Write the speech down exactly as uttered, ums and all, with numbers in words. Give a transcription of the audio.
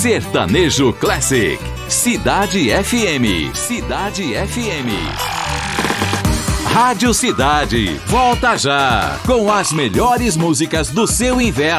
Sertanejo Classic. Cidade F M. Cidade F M. Rádio Cidade. Volta já. Com as melhores músicas do seu inverno.